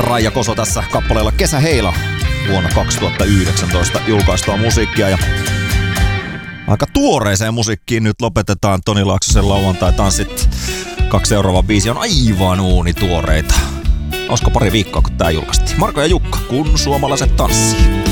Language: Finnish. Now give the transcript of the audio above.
Raija Koso tässä kappaleella Kesäheila vuonna 2019 julkaistua musiikkia. Ja aika tuoreeseen musiikkiin nyt lopetetaan Toni Laaksosen lauantai-tanssit. 2 seuraavaa biisiä on aivan uunituoreita. Olisiko pari viikkoa, kun tää julkaistiin? Marko ja Jukka, kun suomalaiset tanssii.